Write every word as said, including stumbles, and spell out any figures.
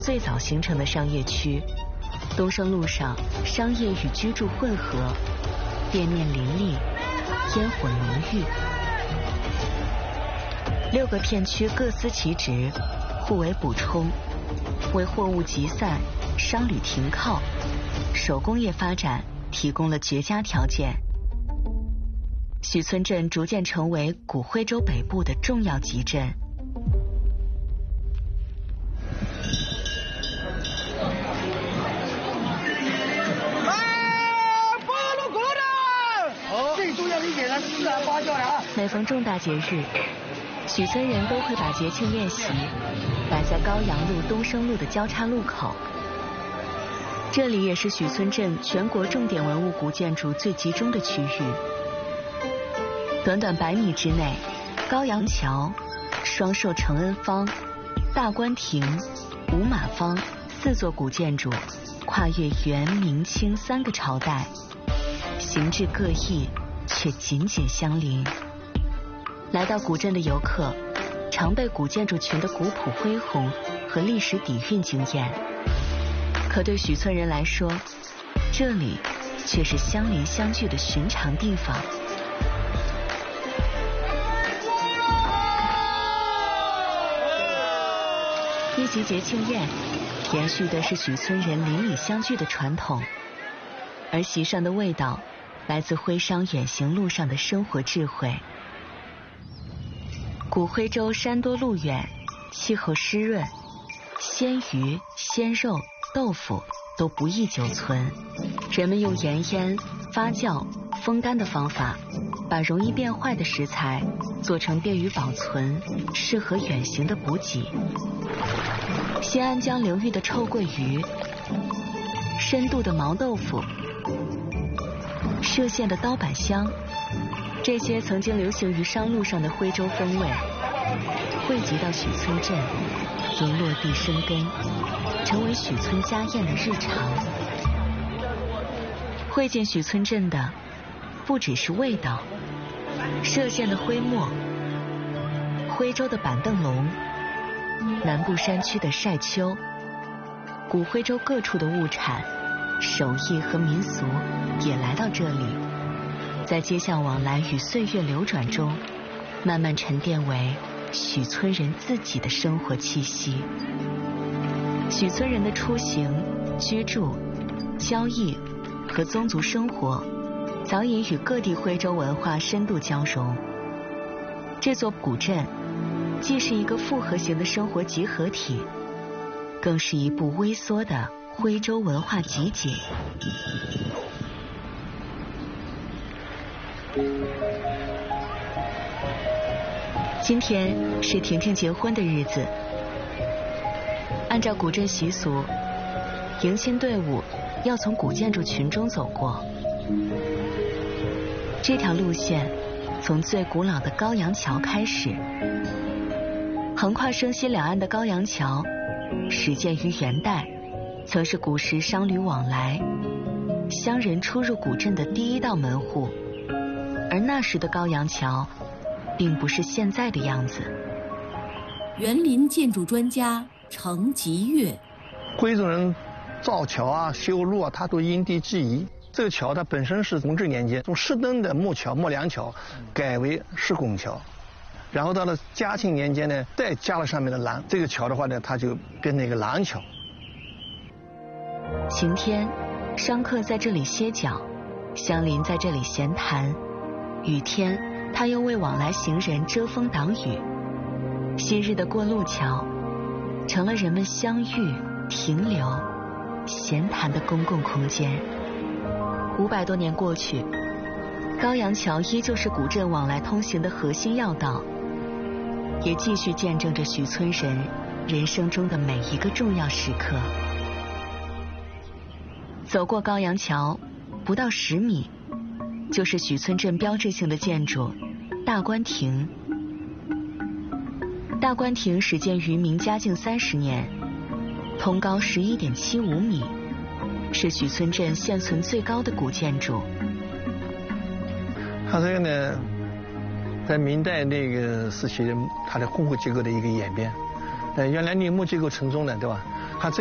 最早形成的商业区。东升路上商业与居住混合，店面林立，烟火浓郁。六个片区各司其职，互为补充，为货物集散、商旅停靠、手工业发展提供了绝佳条件。许村镇逐渐成为古徽州北部的重要集镇。每逢重大节日，许村人都会把节庆宴席摆在高阳路、东升路的交叉路口。这里也是许村镇全国重点文物古建筑最集中的区域。短短百米之内，高阳桥、双寿承恩坊、大观亭、五马坊四座古建筑，跨越元、明、清三个朝代，形制各异，却紧紧相邻。来到古镇的游客，常被古建筑群的古朴恢宏和历史底蕴惊艳。可对许村人来说，这里却是相邻相聚的寻常地方。一席节庆宴，延续的是许村人邻里相聚的传统，而席上的味道来自徽商远行路上的生活智慧。古徽州山多路远，气候湿润，鲜鱼、鲜肉、豆腐都不易久存。人们用盐腌、发酵、风干的方法，把容易变坏的食材做成便于保存、适合远行的补给。西安江流域的臭鳜鱼，深度的毛豆腐，歙县的刀板香，这些曾经流行于商路上的徽州风味，汇集到许村镇，又落地生根，成为许村家宴的日常。汇进许村镇的，不只是味道，歙县的徽墨，徽州的板凳笼，南部山区的晒秋，古徽州各处的物产、手艺和民俗也来到这里，在街巷往来与岁月流转中，慢慢沉淀为许村人自己的生活气息。许村人的出行、居住、交易和宗族生活，早已与各地徽州文化深度交融。这座古镇既是一个复合型的生活集合体，更是一部微缩的徽州文化集锦。今天是婷婷结婚的日子，按照古镇习俗，迎亲队伍要从古建筑群中走过。这条路线从最古老的高阳桥开始，横跨生西两岸的高阳桥始建于元代，曾是古时商旅往来、乡人出入古镇的第一道门户。而那时的高阳桥并不是现在的样子。 园林建筑专家程吉岳， 徽州人造桥啊、修路啊，他都因地制宜。这个桥它本身是弘治年间从石墩的木桥、木梁桥改为石拱桥，然后到了嘉庆年间呢，再加了上面的廊。这个桥的话呢，它就变成一个廊桥。 晴天，商客在这里歇脚，乡邻在这里闲谈；雨天，他又为往来行人遮风挡雨。昔日的过路桥，成了人们相遇、停留、闲谈的公共空间。五百多年过去，高阳桥依旧是古镇往来通行的核心要道，也继续见证着许村人人生中的每一个重要时刻。走过高阳桥，不到十米，就是许村镇标志性的建筑大观亭。大观亭始建于明嘉靖三十年，通高十一点七五米，是许村镇现存最高的古建筑。 它这个呢，在明代那个时期，它的混合结构的一个演变。呃，原来立木结构承重的，对吧？